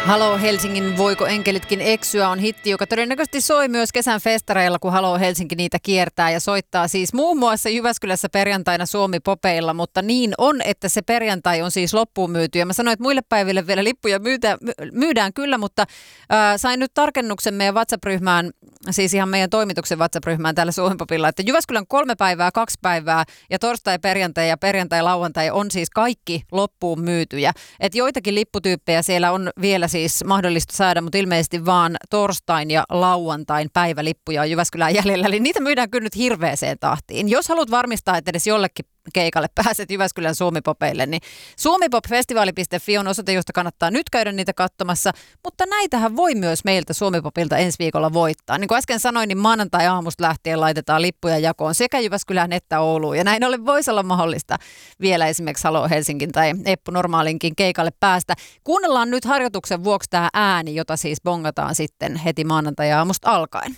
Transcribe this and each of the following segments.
Haloo Helsingin Voiko enkelitkin eksyä on hitti, joka todennäköisesti soi myös kesän festareilla, kun Haloo Helsinki niitä kiertää ja soittaa siis muun muassa Jyväskylässä perjantaina Suomi-popeilla, mutta niin on, että se perjantai on siis loppuun myyty. Ja mä sanoin, että muille päiville vielä lippuja myydään kyllä, mutta sain nyt tarkennuksen meidän WhatsApp-ryhmään, siis ihan meidän toimituksen WhatsApp-ryhmään täällä Suomi-popilla, että Jyväskylän 3 päivää, 2 päivää ja torstai, perjantai ja perjantai, lauantai on siis kaikki loppuun myytyjä. Että joitakin lipputyyppejä siellä on vielä siis mahdollista saada, mutta ilmeisesti vaan torstain ja lauantain päivälippuja on Jyväskylään jäljellä. Eli niitä myydään kyllä nyt hirveäseen tahtiin. Jos haluat varmistaa, että edes jollekin keikalle pääset Jyväskylän Suomi-popeille, niin suomipopfestivaali.fi on osoite, josta kannattaa nyt käydä niitä katsomassa, mutta näitähän voi myös meiltä Suomi-popilta ensi viikolla voittaa. Niin kuin äsken sanoin, niin maanantai-aamusta lähtien laitetaan lippuja jakoon sekä Jyväskylään että Ouluun, ja näin ollen voisi olla mahdollista vielä esimerkiksi Haloo Helsingin tai Eppu Normaalinkin keikalle päästä. Kuunnellaan nyt harjoituksen vuoksi tämä ääni, jota siis bongataan sitten heti maanantai-aamusta alkaen.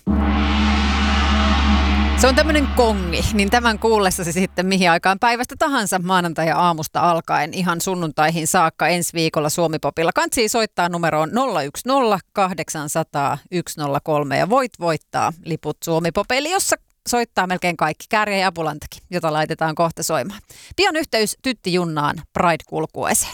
Se on tämmöinen kongi, niin tämän kuullessasi sitten mihin aikaan päivästä tahansa maanantai ja aamusta alkaen ihan sunnuntaihin saakka ensi viikolla Suomi-popilla. Kantsii soittaa numeroon 010 800 103 ja voit voittaa liput Suomi-popeille, jossa soittaa melkein kaikki, Kääriä ja Apulantakin, jota laitetaan kohta soimaan. Pian yhteys Tytti Junnaan Pride-kulkueeseen.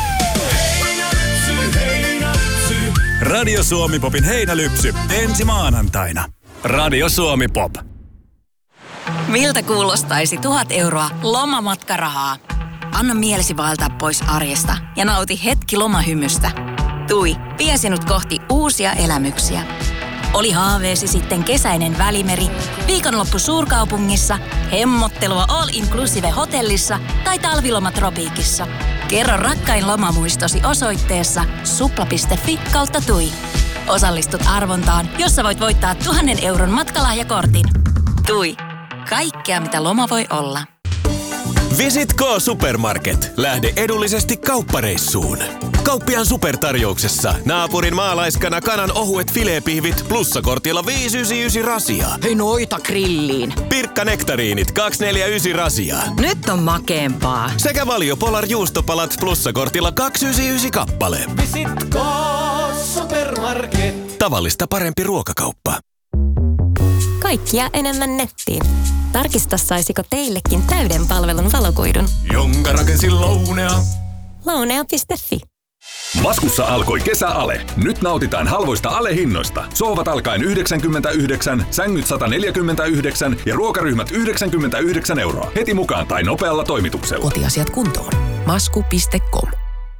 Radio Suomi-popin heinälypsy ensi maanantaina. Radio Suomi-pop. Miltä kuulostaisi 1 000 euroa lomamatkarahaa? Anna mielesi vaeltaa pois arjesta ja nauti hetki lomahymystä. TUI vie sinut kohti uusia elämyksiä. Oli haaveesi sitten kesäinen Välimeri, viikonloppu suurkaupungissa, hemmottelua all-inclusive hotellissa tai talviloma tropiikissa. Kerro rakkain lomamuistosi osoitteessa supla.fi/TUI. Osallistut arvontaan, jossa voit voittaa 1 000 euron matkalahjakortin. TUI. Kaikkea, mitä loma voi olla. Visit K-Supermarket. Lähde edullisesti kauppareissuun. Kauppiaan supertarjouksessa naapurin maalaiskana kanan ohuet fileepihvit plussakortilla 599 rasiaa. Hei, noita grilliin. Pirkka nektariinit 249 rasiaa. Nyt on makeempaa. Sekä Valio Polar juustopalat plussakortilla 299 kappale. Visit K-Supermarket. Tavallista parempi ruokakauppa. Kaikkia enemmän nettiin. Tarkista, saisiko teillekin täyden palvelun valokuidun. Jonka rakensin Lounea. Lounea.fi. Maskussa alkoi kesäale. Nyt nautitaan halvoista alehinnoista. Sohvat alkaen 99, sängyt 149 ja ruokaryhmät 99 euroa. Heti mukaan tai nopealla toimituksella. Kotiasiat kuntoon. Masku.com.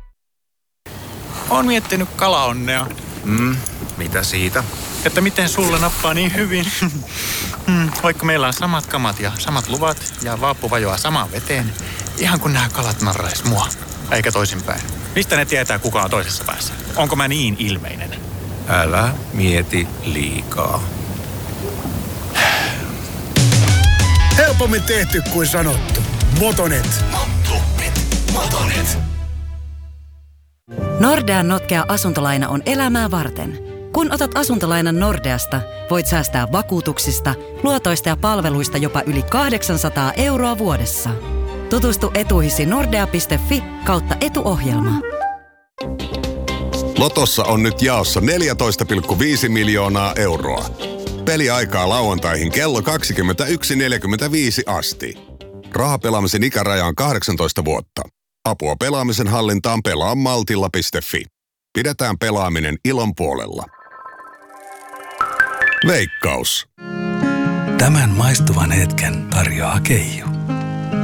Oon miettinyt kalaonnea. Mitä siitä? Että miten sulla nappaa niin hyvin. Vaikka meillä on samat kamat ja samat luvat ja vaappu vajoaa samaan veteen. Ihan kun nämä kalat narrais mua. Eikä toisinpäin. Mistä ne tietää, kuka on toisessa päässä? Onko mä niin ilmeinen? Älä mieti liikaa. Helpommin tehty kuin sanottu. Motonet. Motonet. Nordean notkea asuntolaina on elämää varten. Kun otat asuntolainan Nordeasta, voit säästää vakuutuksista, luotoista ja palveluista jopa yli 800 euroa vuodessa. Tutustu etuihisi nordea.fi/etuohjelma. Lotossa on nyt jaossa 14,5 miljoonaa euroa. Peliaikaa lauantaihin kello 21.45 asti. Rahapelaamisen ikäraja on 18 vuotta. Apua pelaamisen hallintaan pelaa maltilla.fi. Pidetään pelaaminen ilon puolella. Veikkaus. Tämän maistuvan hetken tarjoaa Keijo.